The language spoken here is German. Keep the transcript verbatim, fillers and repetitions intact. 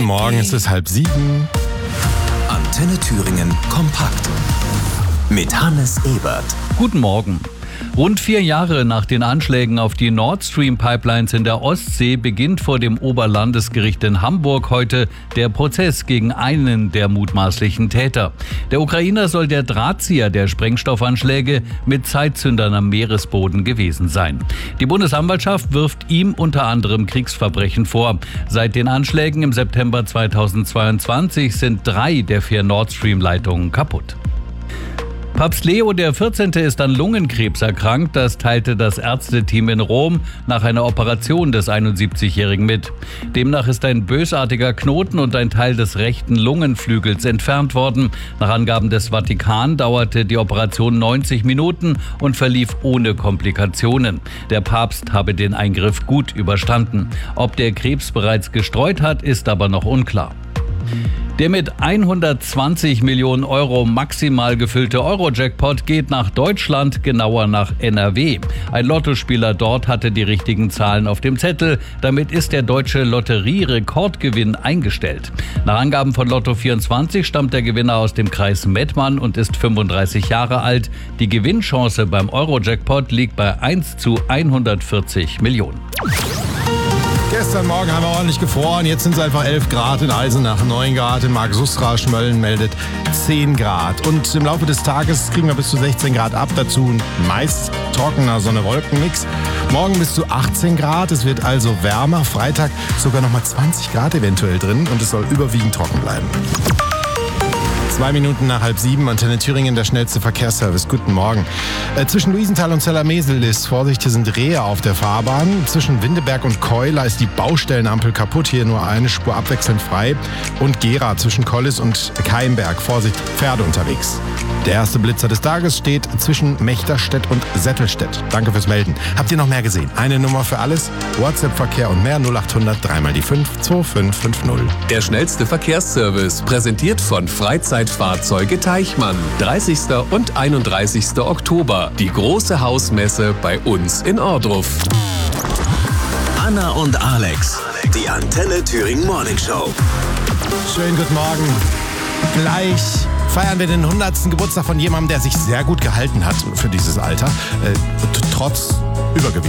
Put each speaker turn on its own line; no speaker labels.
Morgen, es ist halb sieben.
Antenne Thüringen kompakt. Mit Hannes Ebert.
Guten Morgen. Rund vier Jahre nach den Anschlägen auf die Nord Stream Pipelines in der Ostsee beginnt vor dem Oberlandesgericht in Hamburg heute der Prozess gegen einen der mutmaßlichen Täter. Der Ukrainer soll der Drahtzieher der Sprengstoffanschläge mit Zeitzündern am Meeresboden gewesen sein. Die Bundesanwaltschaft wirft ihm unter anderem Kriegsverbrechen vor. Seit den Anschlägen im September zweitausendzweiundzwanzig sind drei der vier Nord Stream-Leitungen kaputt. Papst Leo der vierzehnte ist an Lungenkrebs erkrankt, das teilte das Ärzteteam in Rom nach einer Operation des einundsiebzigjährigen mit. Demnach ist ein bösartiger Knoten und ein Teil des rechten Lungenflügels entfernt worden. Nach Angaben des Vatikan dauerte die Operation neunzig Minuten und verlief ohne Komplikationen. Der Papst habe den Eingriff gut überstanden. Ob der Krebs bereits gestreut hat, ist aber noch unklar. Der mit hundertzwanzig Millionen Euro maximal gefüllte Euro-Jackpot geht nach Deutschland, genauer nach N R W. Ein Lottospieler dort hatte die richtigen Zahlen auf dem Zettel. Damit ist der deutsche Lotterie-Rekordgewinn eingestellt. Nach Angaben von Lotto vierundzwanzig stammt der Gewinner aus dem Kreis Mettmann und ist fünfunddreißig Jahre alt. Die Gewinnchance beim Euro-Jackpot liegt bei eins zu hundertvierzig Millionen.
Gestern Morgen haben wir ordentlich gefroren, jetzt sind es einfach elf Grad in Eisenach, neun Grad in Marksustra, Schmölln meldet zehn Grad. Und im Laufe des Tages kriegen wir bis zu sechzehn Grad ab, dazu ein meist trockener Sonne-Wolken-Mix. Morgen bis zu achtzehn Grad, es wird also wärmer, Freitag sogar nochmal zwanzig Grad eventuell drin und es soll überwiegend trocken bleiben. Zwei Minuten nach halb sieben, Antenne Thüringen, der schnellste Verkehrsservice. Guten Morgen. Äh, zwischen Luisenthal und Zellermesel ist Vorsicht, hier sind Rehe auf der Fahrbahn. Zwischen Windeberg und Keuler ist die Baustellenampel kaputt, hier nur eine Spur abwechselnd frei. Und Gera zwischen Kollis und Keimberg, Vorsicht, Pferde unterwegs. Der erste Blitzer des Tages steht zwischen Mechterstedt und Settelstedt. Danke fürs Melden. Habt ihr noch mehr gesehen? Eine Nummer für alles, WhatsApp-Verkehr und mehr null acht hundert drei mal die fünf zwei fünf fünf null.
Der schnellste Verkehrsservice, präsentiert von Freizeitfahrzeuge Teichmann. dreißigsten und einunddreißigsten Oktober. Die große Hausmesse bei uns in Ohrdruf. Anna und Alex. Die Antenne Thüringen Morning Show.
Schönen guten Morgen. Gleich feiern wir den hundertsten Geburtstag von jemandem, der sich sehr gut gehalten hat für dieses Alter, äh, trotz Übergewicht.